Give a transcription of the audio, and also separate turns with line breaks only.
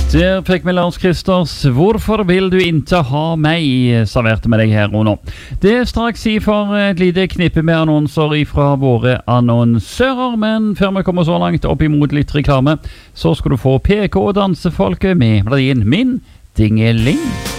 Der fikk vi Lars Kristers Hvorfor vil du ikke ha meg serverte med deg her og nå. Det er straks i for et lite knippe med annonser fra våre annonsører, men før vi kommer så langt opp imot litt reklame, så skal du få PK og dansefolket med melodien Min Dingeling.